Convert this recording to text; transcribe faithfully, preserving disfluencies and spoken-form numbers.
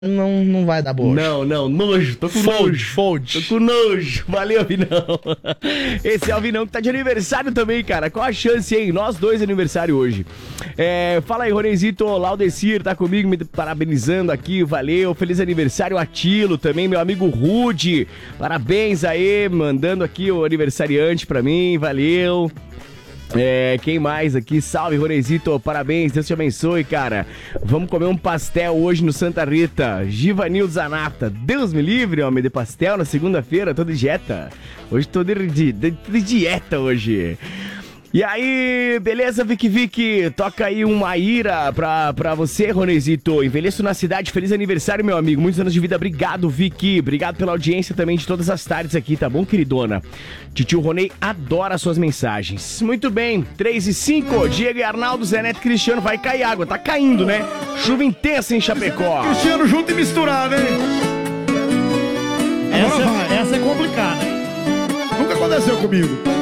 Não, não vai dar boa. Não, não, nojo, tô com Fold, nojo. fold. Tô com nojo. Valeu, Vinão. Esse é o Vinão que tá de aniversário também, cara. Qual a chance, hein? Nós dois aniversário hoje. É, fala aí, Ronezito, Laudecir tá comigo, me parabenizando aqui, valeu. Feliz aniversário, Atilo também, meu amigo Rude. Parabéns aí, mandando aqui o aniversariante pra mim, valeu. É, quem mais aqui? Salve, Ronezito, parabéns, Deus te abençoe, cara. Vamos comer um pastel hoje no Santa Rita. Givanil Zanata, Deus me livre, homem, de pastel na segunda-feira, tô de dieta. Hoje tô de, de, de, de dieta hoje. E aí, beleza, Vicky Vicky? Toca aí uma ira pra, pra você, Ronezito. Envelheço na cidade, feliz aniversário, meu amigo. Muitos anos de vida, obrigado, Vicky. Obrigado pela audiência também de todas as tardes aqui, tá bom, queridona? Titio Ronei adora suas mensagens. Muito bem, três e cinco, Diego e Arnaldo, Zé Neto e Cristiano. Vai cair água, tá caindo, né? Chuva intensa em Chapecó. Cristiano junto e misturado, hein? Essa, essa é complicada, hein? Nunca aconteceu comigo.